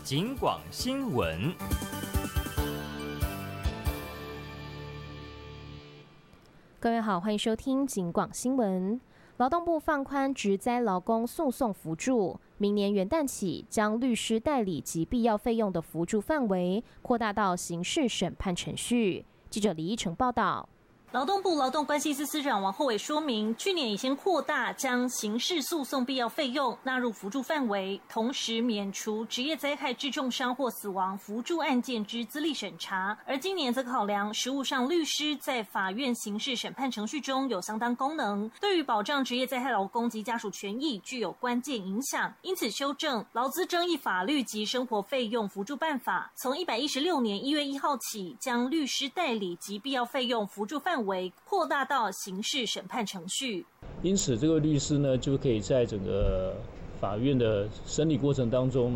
警广新闻。 各位好，欢迎收听警广新闻。劳动部放宽职灾劳工诉讼扶助，明年元旦起将律师代理及必要费用的扶助范围扩大到刑事审判程序。记者李依成报道。 劳动部劳动关系司司长王厚伟说明，去年已先扩大将刑事诉讼必要费用纳入扶助范围，同时免除职业灾害致重伤或死亡扶助案件之资历审查。而今年则考量实务上律师在法院刑事审判程序中有相当功能，对于保障职业灾害劳工及家属权益具有关键影响，因此修正劳资争议法律及生活费用扶助办法，从116年1月1号起，将律师代理及必要费用扶助范围扩大到刑事审判程序。 因此这个律师呢，就可以在整个法院的审理过程当中呢，